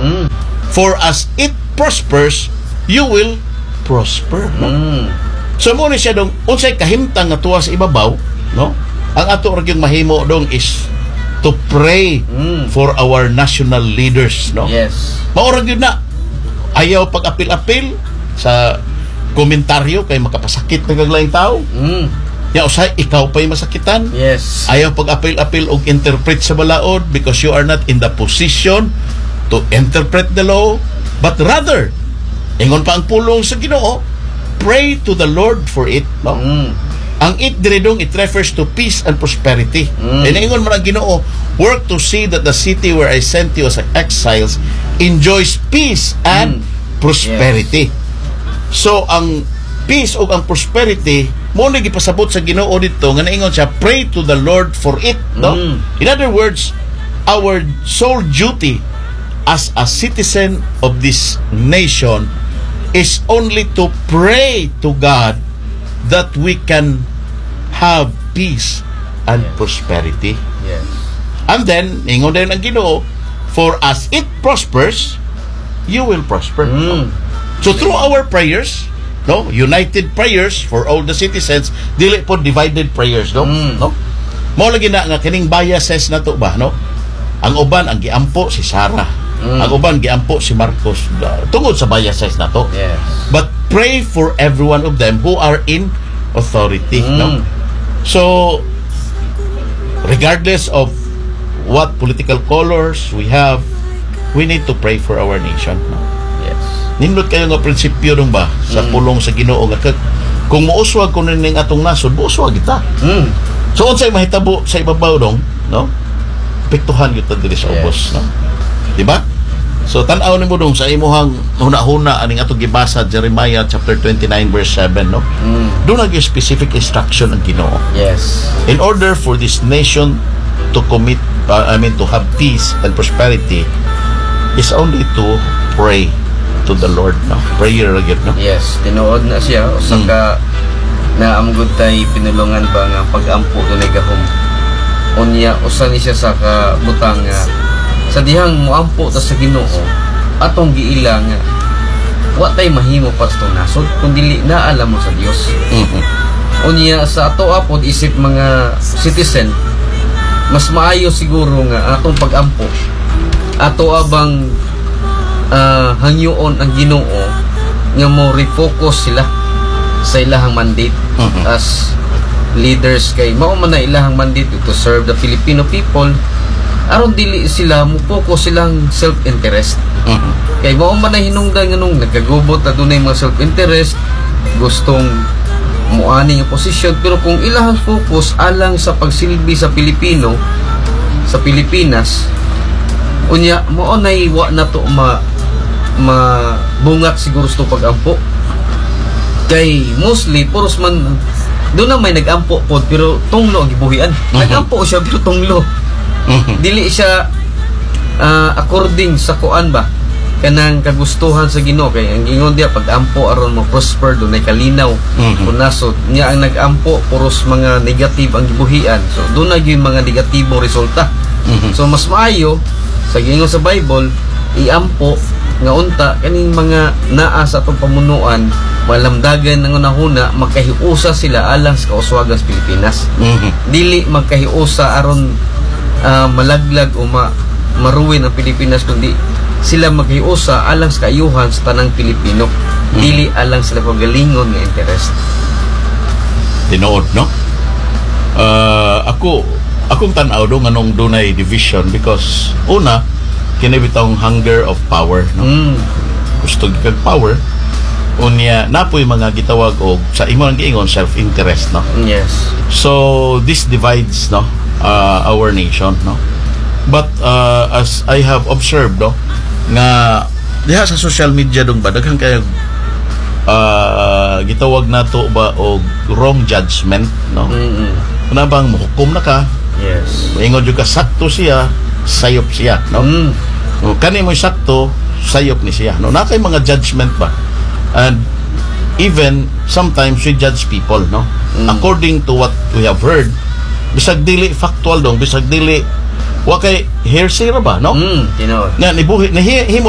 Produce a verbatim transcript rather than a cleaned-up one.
no? Mm. For as it prospers, you will prosper, no? Mm. So mo ni siya dong unsay kahimtang nga tuwa sa ibabaw, no? Ang ato ra gyud mahimo dong is to pray Mm. for our national leaders, no? Yes. Mao ra gyud na. Ayaw pag-apil-apil sa komentaryo kay makapasakit na kaglaing tao. Mm. Ya usay ikaw pa'y masakitan. Yes. Ayaw pag-apil-apil og interpret sa balaod because you are not in the position to interpret the law, but rather ingon pa ang pulong sa Ginoo, pray to the Lord for it, no? Mm. Ang it diredong, it refers to peace and prosperity. Mm. And ingon man ang Ginoo, work to see that the city where I sent you as exiles enjoys peace and Mm. prosperity. So ang peace o ang prosperity mo na gipasabot sa Ginoo dito nga naingon siya, pray to the Lord for it, no? Mm. In other words, our sole duty as a citizen of this nation is only to pray to God that we can have peace and Yes. prosperity. Yes. And then, ingon din ang Ginoo, for as it prospers, you will prosper. Mm. So through our prayers, no, united prayers for all the citizens, dili po divided prayers, no? Mm. No? Mao lagi na nga kining biases na to ba, no? Ang uban ang giampo si Sarah. Mm. Ang uban giampo si Marcos uh, tungod sa biases na to. Yes. But pray for every one of them who are in authority, Mm. no? So regardless of what political colors we have, we need to pray for our nation, no? Yes. Nindot kayo nga prinsipyo dong ba sa Mm. pulong sa Ginoo nga kag kung muuswag ko ning atong nasod, muuswag kita. Mm. So unsay mahitabo sa ibabaw dong, no? Piktuhan gyud ta diri sa Yes. ubos, no? Di ba? So tan-aw nimo dong sa imuhang huna-huna aning atong gibasa Jeremiah chapter twenty-nine verse seven, no? Mm. Doon nag specific instruction ang Ginoo. Yes. In order for this nation to commit uh, I mean to have peace and prosperity is only to pray to the Lord, no? Prayer again, no? Yes, tinuod na siya usa Mm. ka naamgod tay pinulungan ba nga pag-ampo dunay gahom. Unya usa ni siya sa kabutang nga sa dihang moampo ta sa Ginoo atong giila nga wa tay mahimo para sa nasod kun dili na alam mo sa Dios. Mhm. Unya sa ato apod isip mga citizen, mas maayo siguro nga atong pag-ampo ato abang uh, hangyoon ang Ginoo nga mo refocus sila sa ilahang mandate. Mhm. As leaders kay mao man na ilahang mandate to serve the Filipino people, aron dili sila mo focus silang self-interest. Mhm. Kay mao man na hinungdan nga nung nagkagubot na dunay mga self-interest, gustong muani nga posisyon, pero kung ilahang focus alang sa pagsilbi sa Pilipino, sa Pilipinas, unya mao nay wa na to ma mabungat siguro sa pag-ampo. Kay mostly puros man doon na may nag-ampo pod pero tunglo ang gibuhian. Mhm. Nag-ampo siya pero tunglo. Mhm. Dili siya uh, according sa kuan ba kanang kagustuhan sa Ginoo. Kay ang ingon dia pag-ampo aron mo prosper dunay kalinaw. Mhm. Kung nasod niya ang nag-ampo puros mga negative ang gibuhian. So doon na gyud mga negatibong resulta. Mhm. So mas maayo sa gingon sa Bible iampo nga unta kaning mga naa sa atong pamunuan malamdagan ng unahuna magkahiusa sila alang sa kauswagan sa Pilipinas. Mhm. Dili magkahiusa aron uh, malaglag o ma maruwin ang Pilipinas, kundi sila magkahiusa alang sa kaayuhan sa tanang Pilipino. Mhm. Dili alang sa pagalingon nga interest. Tinuod, no? Uh, ako akong tan-aw do nganong dunay division because una kini bitong hunger of power, no? Mm. Gusto gid power unya napoy mga gitawag og sa imo ang giingon self-interest, no? Yes. So this divides, no, uh, our nation, no. But uh, as I have observed, no, nga diha sa social media dong ba daghang kay uh, gitawag nato ba og wrong judgment, no. Mm-mm. Kuna bang muhukom na ka, Yes. ingon jud ka sakto siya, sayop siya, no. Mm. O, kani mo sakto, sayop ni siya, no. Nakay mga judgment ba, and even sometimes we judge people, no, Mm. according to what we have heard, bisag dili factual dong, bisag dili wa kay hearsay ra ba, no. Mm. Tinuod. Nga nibuhi, nahimo